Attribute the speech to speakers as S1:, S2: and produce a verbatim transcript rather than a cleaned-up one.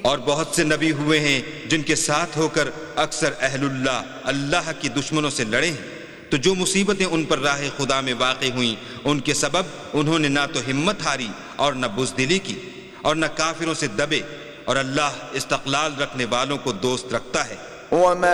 S1: और बहुत से नबी हुए हैं जिनके साथ होकर अक्सर अहलुल्लाह अल्लाह की दुश्मनों से लड़े हैं, तो जो मुसीबतें उन पर राह खुदा में वाक़ई हुई उनके सबब उन्होंने ना तो हिम्मत हारी और न बुज़दिली की और न काफिरों से दबे, और अल्लाह इस्तक़लाल रखने वालों को दोस्त रखता है।